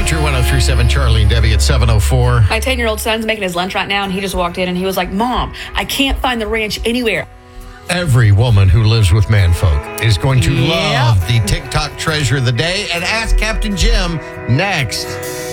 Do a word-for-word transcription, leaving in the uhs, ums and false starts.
True one oh three point seven, Charlie and Debbie at seven oh four. My ten-year-old son's making his lunch right now, and he just walked in, and he was like, Mom, I can't find the ranch anywhere. Every woman who lives with manfolk is going to Yep. love the TikTok treasure of the day and ask Captain Jim next.